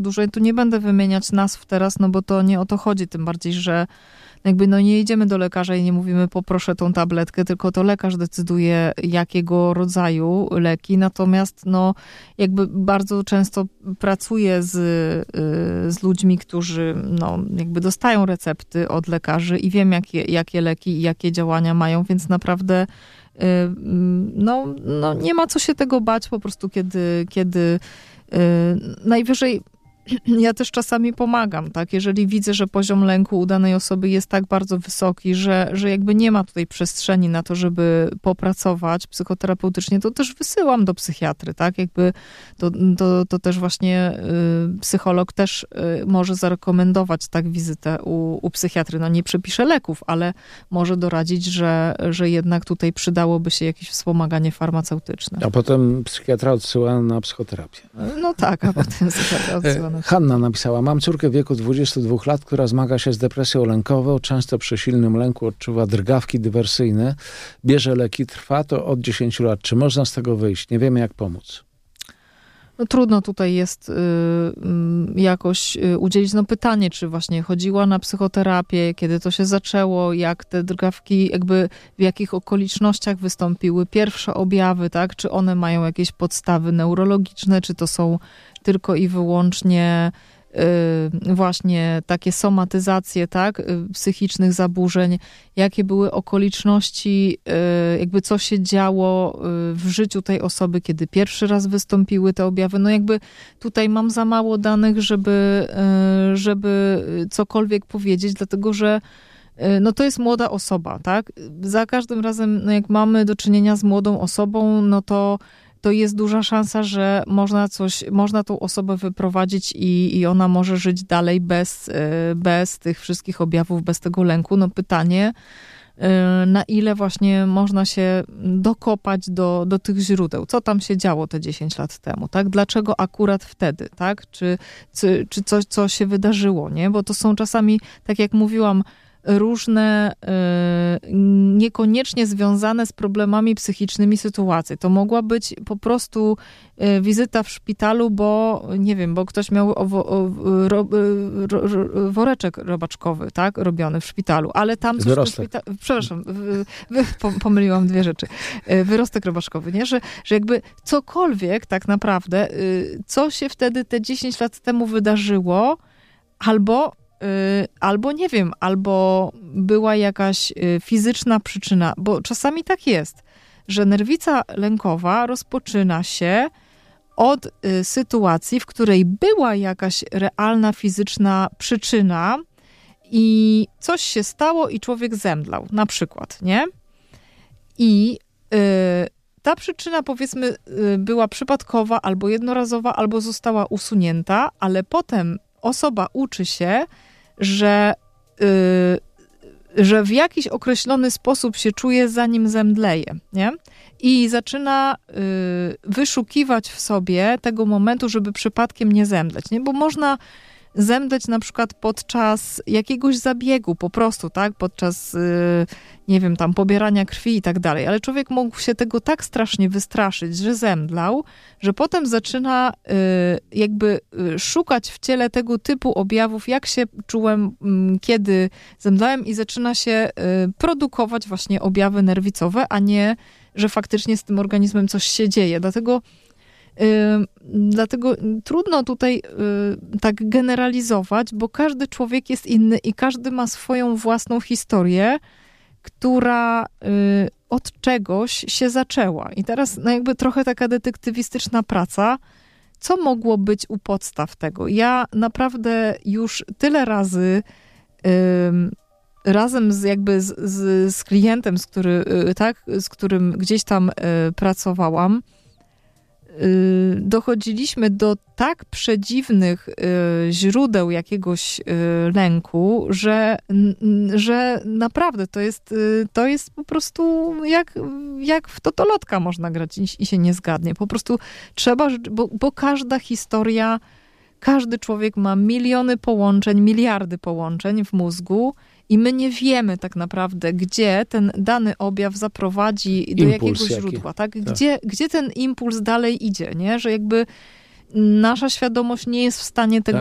Dużo tu nie będę wymieniać nazw teraz, no bo to nie o to chodzi, tym bardziej, że jakby no nie idziemy do lekarza i nie mówimy poproszę tą tabletkę, tylko to lekarz decyduje jakiego rodzaju leki, natomiast no jakby bardzo często pracuję z ludźmi, którzy no jakby dostają recepty od lekarzy i wiem jakie leki i jakie działania mają, więc naprawdę no nie ma co się tego bać, po prostu kiedy najwyżej ja też czasami pomagam, tak? Jeżeli widzę, że poziom lęku u danej osoby jest tak bardzo wysoki, że jakby nie ma tutaj przestrzeni na to, żeby popracować psychoterapeutycznie, to też wysyłam do psychiatry, tak? Jakby to też właśnie psycholog też może zarekomendować tak wizytę u psychiatry. No nie przepisze leków, ale może doradzić, że jednak tutaj przydałoby się jakieś wspomaganie farmaceutyczne. A potem psychiatra odsyła na psychoterapię. No tak, a potem psychiatra odsyła. Hanna napisała, mam córkę w wieku 22 lat, która zmaga się z depresją lękową, często przy silnym lęku odczuwa drgawki dywersyjne, bierze leki, trwa to od 10 lat. Czy można z tego wyjść? Nie wiemy, jak pomóc. No trudno tutaj jest jakoś udzielić pytanie, czy właśnie chodziła na psychoterapię, kiedy to się zaczęło, jak te drgawki, jakby w jakich okolicznościach wystąpiły pierwsze objawy, tak? Czy one mają jakieś podstawy neurologiczne, czy to są tylko i wyłącznie właśnie takie somatyzacje, tak, psychicznych zaburzeń, jakie były okoliczności, jakby co się działo w życiu tej osoby, kiedy pierwszy raz wystąpiły te objawy. No jakby tutaj mam za mało danych, żeby cokolwiek powiedzieć, dlatego że no to jest młoda osoba, tak? Za każdym razem, no jak mamy do czynienia z młodą osobą, no to jest duża szansa, że można tą osobę wyprowadzić i ona może żyć dalej bez tych wszystkich objawów, bez tego lęku. No pytanie, na ile właśnie można się dokopać do tych źródeł. Co tam się działo te 10 lat temu, tak? Dlaczego akurat wtedy, tak? Czy coś, co się wydarzyło, nie? Bo to są czasami, tak jak mówiłam, różne, niekoniecznie związane z problemami psychicznymi sytuacje. To mogła być po prostu wizyta w szpitalu, bo nie wiem, bo ktoś miał woreczek robaczkowy, tak, robiony w szpitalu, ale tam przepraszam, pomyliłam dwie rzeczy. Wyrostek robaczkowy, nie? Że jakby cokolwiek tak naprawdę, co się wtedy te 10 lat temu wydarzyło, albo nie wiem, albo była jakaś fizyczna przyczyna, bo czasami tak jest, że nerwica lękowa rozpoczyna się od sytuacji, w której była jakaś realna fizyczna przyczyna i coś się stało i człowiek zemdlał, na przykład, nie? I ta przyczyna, powiedzmy, była przypadkowa, albo jednorazowa, albo została usunięta, ale potem osoba uczy się, że w jakiś określony sposób się czuje, zanim zemdleje, nie? I zaczyna wyszukiwać w sobie tego momentu, żeby przypadkiem nie zemdleć, nie? Bo można zemdleć na przykład podczas jakiegoś zabiegu, po prostu, tak? Podczas, nie wiem, tam pobierania krwi i tak dalej. Ale człowiek mógł się tego tak strasznie wystraszyć, że zemdlał, że potem zaczyna jakby szukać w ciele tego typu objawów, jak się czułem, kiedy zemdlałem i zaczyna się produkować właśnie objawy nerwicowe, a nie, że faktycznie z tym organizmem coś się dzieje. Dlatego trudno tutaj tak generalizować, bo każdy człowiek jest inny i każdy ma swoją własną historię, która od czegoś się zaczęła. I teraz no jakby trochę taka detektywistyczna praca, co mogło być u podstaw tego. Ja naprawdę już tyle razy razem z klientem, z którym gdzieś tam pracowałam, dochodziliśmy do tak przedziwnych źródeł jakiegoś lęku, że naprawdę to jest po prostu jak w totolotka można grać i się nie zgadnie. Po prostu trzeba, bo każda historia, każdy człowiek ma miliony połączeń, miliardy połączeń w mózgu i my nie wiemy tak naprawdę, gdzie ten dany objaw zaprowadzi do jakiegoś źródła, tak? Gdzie ten impuls dalej idzie, nie? Że jakby nasza świadomość nie jest w stanie tego